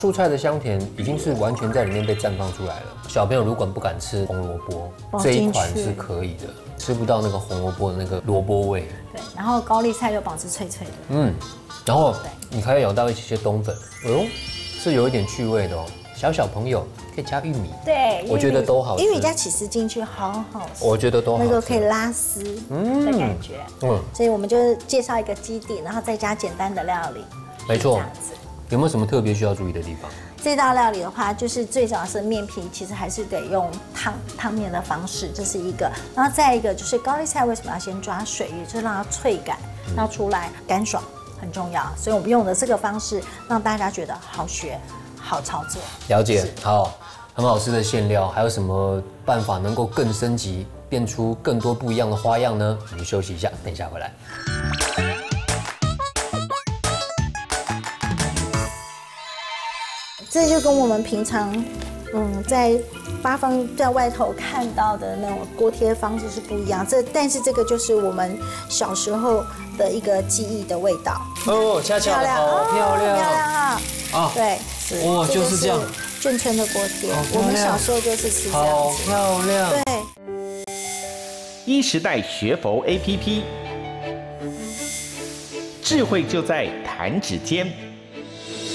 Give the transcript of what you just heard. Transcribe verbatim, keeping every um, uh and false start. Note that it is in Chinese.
蔬菜的香甜已经是完全在里面被绽放出来了。小朋友如果不敢吃红萝卜，这一款是可以的，吃不到那个红萝卜的那个萝卜味。 对，然后高丽菜又保持脆脆的。 嗯，然后你还要咬到一些冬粉，哎呦，是有一点趣味的哦。小小朋友可以加玉米， 对， 我觉得都好吃。 玉米加起司进去，好好吃。 我觉得都好吃。 那个可以拉丝的感觉。嗯，所以我们就介绍一个基底，然后再加简单的料理。 没错。有没有什么特别需要注意的地方？ 这道料理的话，就是最主要是面皮，其实还是得用烫烫面的方式，这是一个。然后再一个就是高丽菜为什么要先抓水，也就是让它脆感要出来，干爽很重要。所以我们用的这个方式，让大家觉得好学、好操作。 了解，好，很好吃的馅料，还有什么办法能够更升级，变出更多不一样的花样呢？我们休息一下，等一下回来。 这就跟我们平常，嗯，在八方在外头看到的那种锅贴方式是不一样。这但是这个就是我们小时候的一个记忆的味道。 哦，恰恰的好漂亮， 漂亮啊！ 啊， 对，是， 哇，就是这样。 眷村的锅贴，我们小时候就是吃这样子。 好漂亮。 对。 一时代学佛 A P P， 智慧就在弹指间。